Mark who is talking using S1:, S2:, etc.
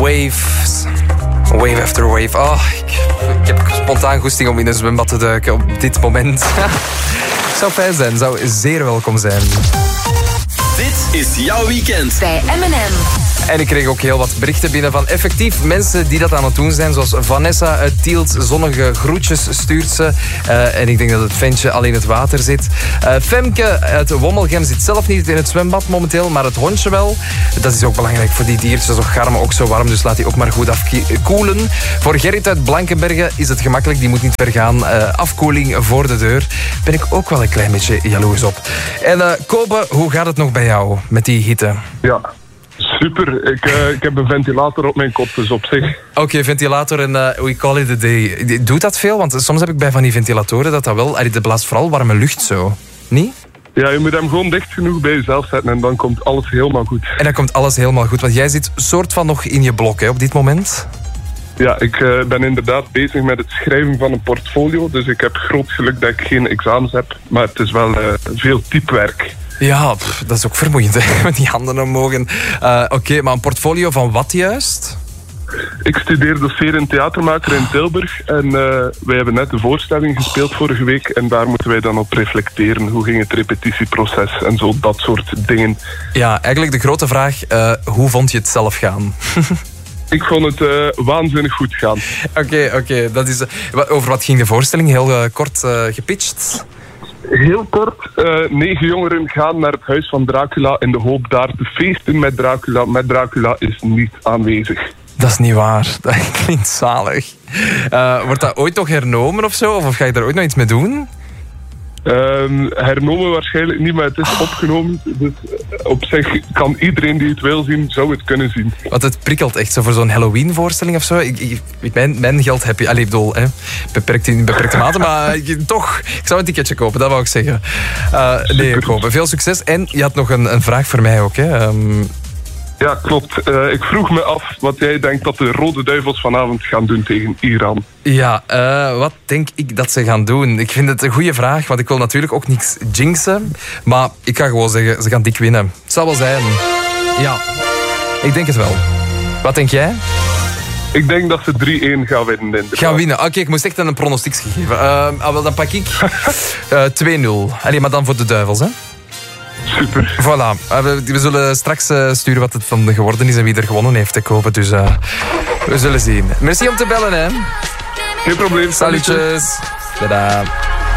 S1: Waves. Wave after wave. Oh, ik heb spontaan goesting om in een zwembad te duiken op dit moment. Zou fijn zijn, zou zeer welkom zijn.
S2: Dit is jouw weekend.
S3: Bij M&M.
S1: En ik kreeg ook heel wat berichten binnen van effectief mensen die dat aan het doen zijn. Zoals Vanessa uit Tielt, zonnige groetjes stuurt ze. En ik denk dat het ventje al in het water zit. Femke uit Wommelgem zit zelf niet in het zwembad momenteel, maar het hondje wel. Dat is ook belangrijk voor die diertjes. Zo garmen ook zo warm, dus laat die ook maar goed afkoelen. Voor Gerrit uit Blankenberge is het gemakkelijk, die moet niet ver gaan. Afkoeling voor de deur. Ben ik ook wel een klein beetje jaloers op. En Kobe, hoe gaat het nog bij jou met die hitte?
S4: Ja, super. Ik heb een ventilator op mijn kop, dus op zich.
S1: Oké, ventilator en we call it a day. Doet dat veel? Want soms heb ik bij van die ventilatoren dat wel... Dat blaast vooral warme lucht zo. Niet?
S4: Ja, je moet hem gewoon dicht genoeg bij jezelf zetten en dan komt alles helemaal goed.
S1: En dan komt alles helemaal goed, want jij zit soort van nog in je blok hè, op dit moment.
S4: Ja, ik ben inderdaad bezig met het schrijven van een portfolio. Dus ik heb groot geluk dat ik geen examens heb. Maar het is wel veel typewerk.
S1: Ja, dat is ook vermoeiend, hè, met die handen omhoog. Oké, maar een portfolio van wat juist?
S4: Ik studeer dossier en theatermaker in Tilburg. En wij hebben net de voorstelling gespeeld vorige week. En daar moeten wij dan op reflecteren. Hoe ging het repetitieproces en zo, dat soort dingen.
S1: Ja, eigenlijk de grote vraag, hoe vond je het zelf gaan?
S4: Ik vond het waanzinnig goed gaan.
S1: Oké. Dat is. Over wat ging de voorstelling? Heel kort gepitcht?
S4: Heel kort, 9 jongeren gaan naar het huis van Dracula in de hoop daar te feesten met Dracula. Maar Dracula is niet aanwezig.
S1: Dat is niet waar. Dat klinkt zalig. Wordt dat ooit nog hernomen of zo? Of ga je daar ooit nog iets mee doen?
S4: Hernomen waarschijnlijk niet, maar het is opgenomen. Dus op zich kan iedereen die het wil zien, zou het kunnen zien.
S1: Want het prikkelt echt zo voor zo'n Halloween-voorstelling of zo. Mijn geld heb je. Allee, ik bedoel, beperkt in beperkte mate, maar toch, ik zou een ticketje kopen, dat wou ik zeggen. Nee, kopen. Veel succes. En je had nog een vraag voor mij ook, hè?
S4: Ja, klopt. Ik vroeg me af wat jij denkt dat de Rode Duivels vanavond gaan doen tegen Iran.
S1: Ja, wat denk ik dat ze gaan doen? Ik vind het een goede vraag, want ik wil natuurlijk ook niks jinxen. Maar ik ga gewoon zeggen, ze gaan dik winnen. Het zal wel zijn. Ja, ik denk het wel. Wat denk jij?
S4: Ik denk dat ze 3-1 gaan winnen.
S1: Gaan winnen. Oké, ik moest echt een pronostiek geven. Wel, dan pak ik 2-0. Allee, maar dan voor de Duivels, hè?
S4: Super.
S1: Voilà. We zullen straks sturen wat het dan geworden is en wie er gewonnen heeft te kopen. Dus we zullen zien. Merci om te bellen, hè.
S4: Geen probleem.
S1: Salutjes. Tada.